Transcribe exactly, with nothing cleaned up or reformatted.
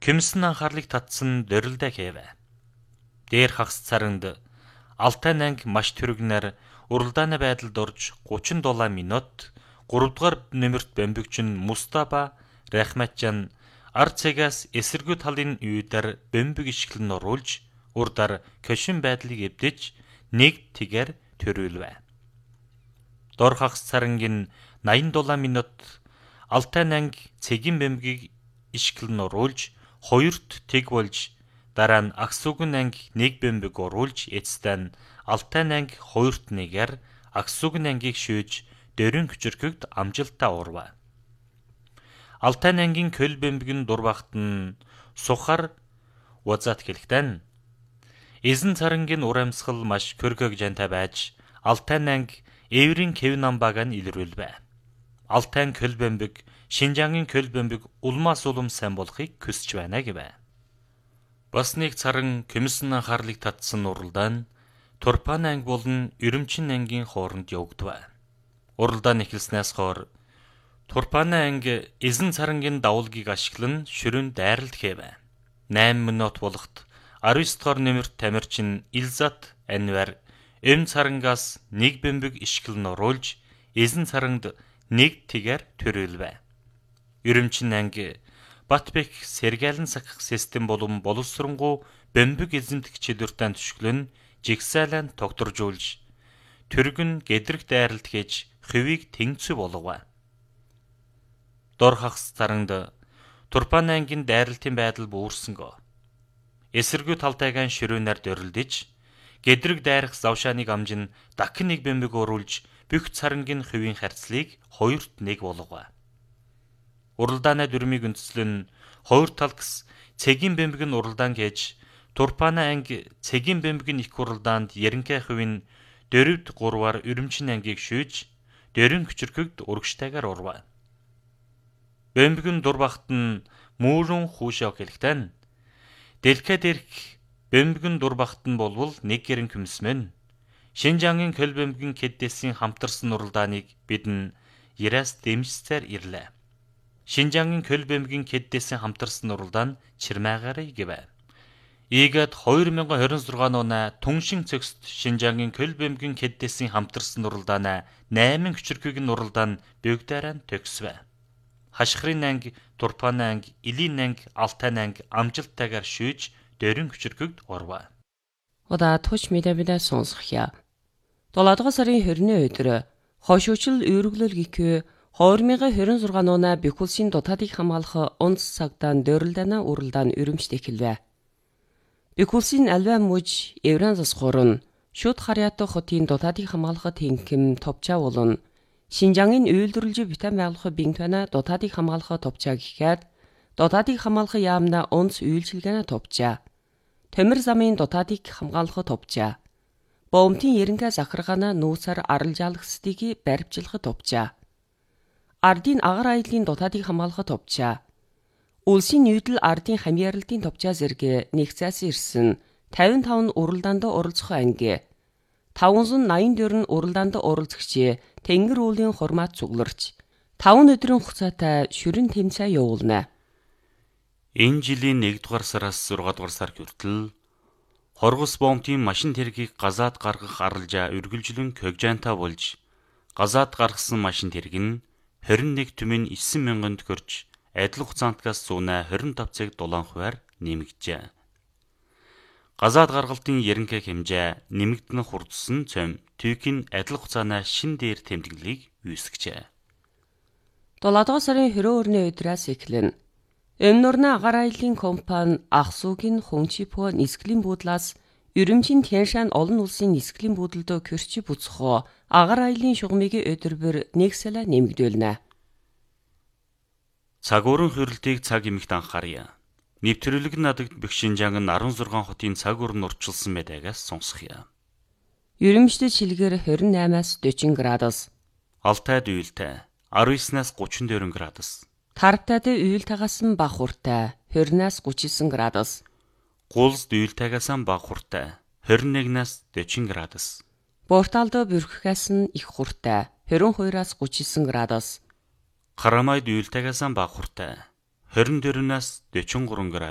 Күмсэн анхаарлыг татсан дөрөлдөө хэвэ. Дээр хагас царанд Алтай анги маш түргнээр уралдааны байдалд орж гучин дулаан минут гуравдугаар нэмэрт бомбигчин Мустафа Рахматжан ард цагаас эсэргүү талын үйдэр бомбиг ишгэлэн оруулж урдаар кошин байдлыг эвдэж нэг тэгэр төрүүлвэ. Дор хагас царангийн наян дулаан минут Алтай анги цэгийн бомбигийг ишгэлэн оруулж хоёрт тэг болж дараа нь Аксүгэн анги нэг бомбиг оруулж эцэстээ нь Алтай анги хоёрт нэгээр Аксүгэн ангийг шүүж дөрөн хүчирхэгт амжилттай урваа. Алтай ангийн көл бомбигийн дурбагт нь сухар Узат хэлэхдээ эзэн царангийн ур амьсгал маш көргөг жантай байж Алтай анги Эврийн Кевнамбаг нь илрүүлвэ. Алтай көл бомбиг Шинжаангийн көл бомбиг улмаас улам сайн болохыг хүсэж байна гэвэ. Бас нэг царан Күмсэн анхаарлыг татсан уралдаан нь Турпан анги болон Үрөмчин ангийн хооронд явагдав. Уралдаан эхэлснээс хойш Турпан анги эзэн царангийн давалгийг ашиглан шүрэн дайралт хийвэ. найман минут болгот дөрөвдүгээр дугаар нэмэрт тамирчин Илзат Анвар эм царангаас нэг бомбиг ишгэлэн оруулж эзэн царанд нэг тэгэр төрүүлвэ. Үрөмчин анги Батбек сэргээлэн сахих систем болон боловсронгуй бомбиг эзэмдэх чөлөөтэй төшгөлн жигсаалан тогтворжуулж түргэн гэдрэг дайралт хийж хувийг тэнцүү болгов. Дор хагас царанд Турпан ангийн дайралтын байдал буурсанго. Эсэргүү талтайгаан ширүүнээр дөрөлдөж гэдрэг дайрах завшааныг амжин дахин нэг бомбиг оруулж бүх царангийн хувийн харьцлыг хоёрт нэг болгов. Уралдааны дүрмийг үндэслэн хоёр талгас цэгийн бомбиг нь уралдаан гэж Турпан анги цэгийн бомбиг нь их уралдаанд ерөнхий хувийн дөрөвд гурваар Үрөмчин ангийг шүүж дөрөн хүчирхэгд урагштайгаар урваа. Бомбигийн дурбагт нь мөрөн хүүшөө хэлэхдээ дэлхэ дэрх бомбигийн дурбагт нь болвол нэг гэрэн Күмсмэн Шинжаангийн көл бомбигийн кэддээсийн хамтарсан уралдааныг бидэн Яраас дэмжсээр ирлээ. Шинжаангийн көл бомбигийн кэддээсийн хамтарсан уралдаан чирмаагарыг гэвэ. Ийгээд хоёр мянган хорин зургаан оноо түншин цогцт Шинжаангийн көл бомбигийн кэддээсийн хамтарсан уралдаанаа найман хүчирхэг нь уралдаан бөгдөрөн төгсвэ. Хашхрын анги, Турпан анги, Илийн анги, Алтай анги амжилттайгаар шүүж дөрөн хүчирхэгд орваа. Одоо туч мэдээ сонсгоё. долоодугаар сарын хорины өдөр хошуучил өөрөглөл гихүү хоёр мянган хорин зургаан оноо Бэхүлсийн дутаадыг хамгаалах онц цагдаан дөрөлдана уралдаан өрөмжт эхэлвэ. Бэхүлсийн альва муж Евран засгуурн шууд харьяатах хотын дутаадыг хамгаалах тэнхэм товчаа болон Шинжаангийн үйлдвэрлэж битэн байгуулах бинтвана дутаадыг хамгаалах товчаа гэхэд дутаадыг хамгаалах яамна онц үйлчилгээний товчаа. Төмөр замын дутаадыг хамгаалах товчаа. Боомтын ерэнхэ захаргаана нүүсар аралжаалагсдыг баримжилах товчаа. Ардын агаар аяллын дутаадыг хамгаалах товчаа. Улсын нүүдэл ардын хамьяаралтын товчаа зэрэг нэгцээс ирсэн тавин таван уралдаанд оролцох анги. таван наян дөрвөн уралдаанд оролцогч Тэнгэр уулын хурмаат цугларч таван өдрийн хугацаатай шүрэн тэмцээн явуулна. Энэ жилийн нэгдүгээр сараас зургаадугаар сар хүртэл хоргос боомтын машин тэргийг газаад гаргах аралжаа үргэлжлэн когжаантай болж газаад гаргасан машин тэрэг нь хорин нэг түмэн девять мянган төгрөж адил хугацаантгаас зуунаа хорин таван цаг дулаан хувиар нэмэгджээ. Газаад гаргалтын ерөнхий хэмжээ нэмэгдэн хурдсан цом түйкийн адил хугацаанаа шин дээр тэмдэглэлийг үүсгэжээ. долоодугаар сарын хорин өрний өдрөөс эхлэн Өмнөрнө агаар аяллын компани Ахсуугийн Хүнчипо нисгэлийн буудлаас Үрөмчин Тяншан олон улсын нисгэлийн буудлд көрчи буцах агаар аяллын шугамыг өдөрбөр нэг сала нэмэгдүүлнэ. Цагуурын хөрөлтийг цаг эмэгт анхаарья. Нэвтрүүлэг надад Бэх Шинжаан нь дөрвөн хотын цаг уурн урчилсан мэдаагаас сонсгоё. Үрөмчд шилгээр двадцать восемь-аас forty градус. Алтайд уйлтай девятнадцать-аас тридцать четыре градус. Тарптайд уйлтайгаас бага хуртай двадцать-аас тридцать девять градус. Гулсд уйлтайгаас бага хуртай двадцать one-аас forty градус. Борталд бүрхгээс их хуртай двадцать two-аас тридцать девять градус. Харамайд уйлтайгаас бага хуртай двадцать four-аас forty-three градус.